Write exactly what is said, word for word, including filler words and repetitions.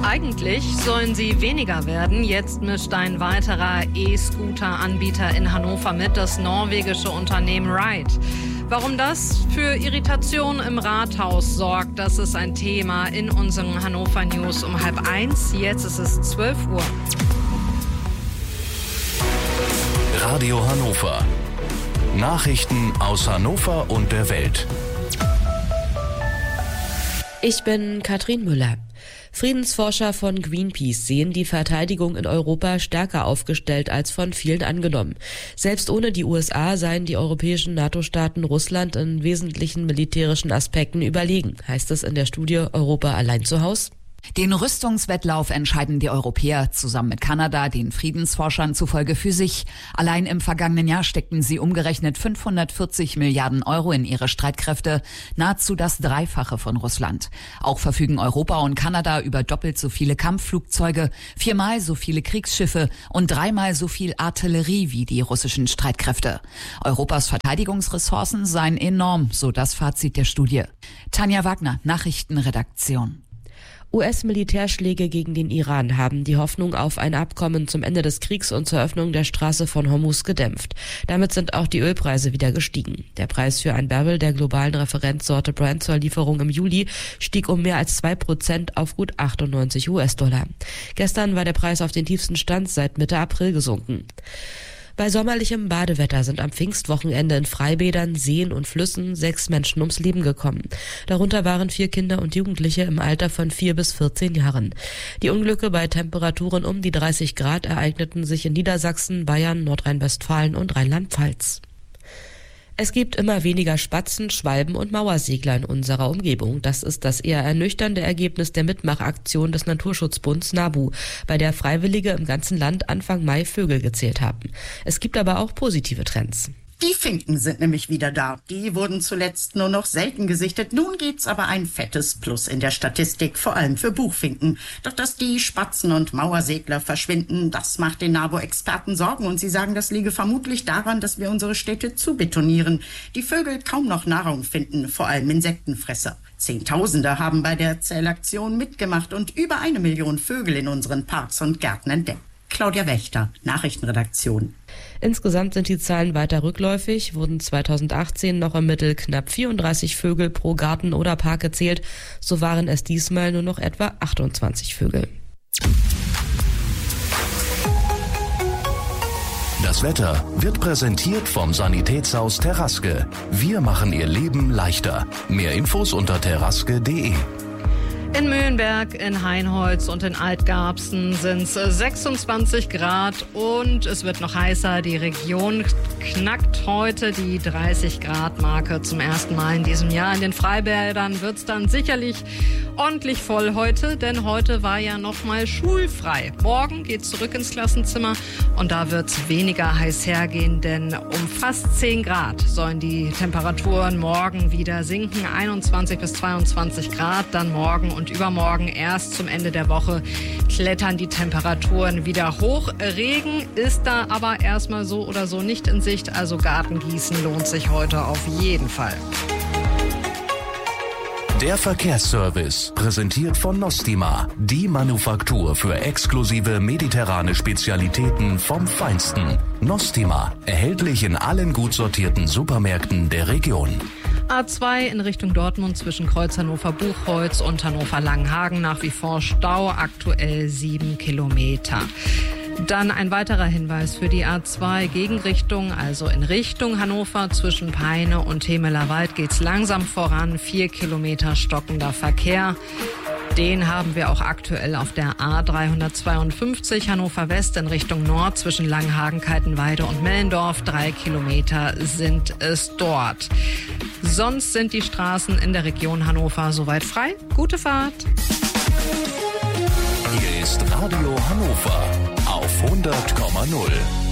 Eigentlich sollen sie weniger werden. Jetzt mischt ein weiterer E-Scooter-Anbieter in Hannover mit, das norwegische Unternehmen Ride. Warum das für Irritation im Rathaus sorgt, das ist ein Thema in unseren Hannover News um halb eins. Jetzt ist es zwölf Uhr. Radio Hannover. Nachrichten aus Hannover und der Welt. Ich bin Katrin Müller. Friedensforscher von Greenpeace sehen die Verteidigung in Europa stärker aufgestellt als von vielen angenommen. Selbst ohne die U S A seien die europäischen NATO-Staaten Russland in wesentlichen militärischen Aspekten überlegen, heißt es in der Studie Europa allein zu Haus? Den Rüstungswettlauf entscheiden die Europäer zusammen mit Kanada, den Friedensforschern zufolge für sich. Allein im vergangenen Jahr steckten sie umgerechnet fünfhundertvierzig Milliarden Euro in ihre Streitkräfte, nahezu das Dreifache von Russland. Auch verfügen Europa und Kanada über doppelt so viele Kampfflugzeuge, viermal so viele Kriegsschiffe und dreimal so viel Artillerie wie die russischen Streitkräfte. Europas Verteidigungsressourcen seien enorm, so das Fazit der Studie. Tanja Wagner, Nachrichtenredaktion. U S-Militärschläge gegen den Iran haben die Hoffnung auf ein Abkommen zum Ende des Kriegs und zur Öffnung der Straße von Hormuz gedämpft. Damit sind auch die Ölpreise wieder gestiegen. Der Preis für ein Barrel der globalen Referenzsorte Brent zur Lieferung im Juli stieg um mehr als zwei Prozent auf gut achtundneunzig US-Dollar. Gestern war der Preis auf den tiefsten Stand seit Mitte April gesunken. Bei sommerlichem Badewetter sind am Pfingstwochenende in Freibädern, Seen und Flüssen sechs Menschen ums Leben gekommen. Darunter waren vier Kinder und Jugendliche im Alter von vier bis vierzehn Jahren. Die Unglücke bei Temperaturen um die dreißig Grad ereigneten sich in Niedersachsen, Bayern, Nordrhein-Westfalen und Rheinland-Pfalz. Es gibt immer weniger Spatzen, Schwalben und Mauersegler in unserer Umgebung. Das ist das eher ernüchternde Ergebnis der Mitmachaktion des Naturschutzbunds NABU, bei der Freiwillige im ganzen Land Anfang Mai Vögel gezählt haben. Es gibt aber auch positive Trends. Die Finken sind nämlich wieder da. Die wurden zuletzt nur noch selten gesichtet. Nun gibt's aber ein fettes Plus in der Statistik, vor allem für Buchfinken. Doch dass die Spatzen und Mauersegler verschwinden, das macht den NABU-Experten Sorgen. Und sie sagen, das liege vermutlich daran, dass wir unsere Städte zubetonieren. Die Vögel kaum noch Nahrung finden, vor allem Insektenfresser. Zehntausende haben bei der Zählaktion mitgemacht und über eine Million Vögel in unseren Parks und Gärten entdeckt. Claudia Wächter, Nachrichtenredaktion. Insgesamt sind die Zahlen weiter rückläufig, wurden zweitausendachtzehn noch im Mittel knapp vierunddreißig Vögel pro Garten oder Park gezählt, so waren es diesmal nur noch etwa achtundzwanzig Vögel. Das Wetter wird präsentiert vom Sanitätshaus Terraske. Wir machen Ihr Leben leichter. Mehr Infos unter terraske punkt de. In Mühlenberg, in Heinholz und in Altgarbsen sind es sechsundzwanzig Grad und es wird noch heißer. Die Region knackt heute die dreißig Grad Marke zum ersten Mal in diesem Jahr. In den Freibädern wird es dann sicherlich ordentlich voll heute, denn heute war ja noch mal schulfrei. Morgen geht's zurück ins Klassenzimmer und da wird es weniger heiß hergehen, denn um fast zehn Grad sollen die Temperaturen morgen wieder sinken. einundzwanzig bis zweiundzwanzig Grad, dann morgen und Und übermorgen erst zum Ende der Woche klettern die Temperaturen wieder hoch. Regen ist da aber erstmal so oder so nicht in Sicht. Also Gartengießen lohnt sich heute auf jeden Fall. Der Verkehrsservice, präsentiert von Nostima, die Manufaktur für exklusive mediterrane Spezialitäten vom Feinsten. Nostima, erhältlich in allen gut sortierten Supermärkten der Region. A zwei in Richtung Dortmund zwischen Kreuz Hannover-Buchholz und Hannover-Langenhagen nach wie vor Stau, aktuell sieben Kilometer. Dann ein weiterer Hinweis für die A zwei Gegenrichtung, also in Richtung Hannover zwischen Peine und Hemelerwald geht's langsam voran, vier Kilometer stockender Verkehr. Den haben wir auch aktuell auf der A dreihundertzweiundfünfzig Hannover West in Richtung Nord zwischen Langenhagen, Kaltenweide und Mellendorf. Drei Kilometer sind es dort. Sonst sind die Straßen in der Region Hannover soweit frei. Gute Fahrt. Hier ist Radio Hannover auf hundert Komma null.